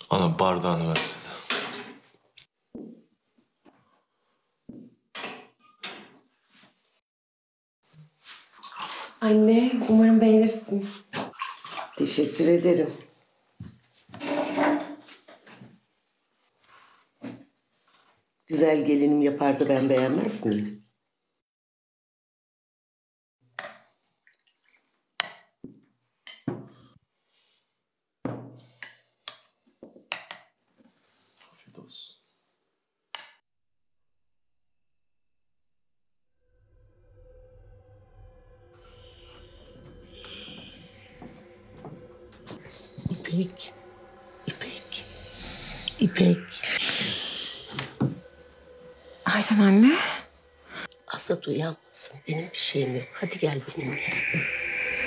Ana bardağını versene. Anne, umarım beğenirsin. Teşekkür ederim. Güzel gelinim yapardı, ben beğenmez miyim? Afiyet olsun. İpek. İpek. İpek. Ayten anne. Azat uyanmasın. Benim bir şeyim yok. Hadi gel benimle.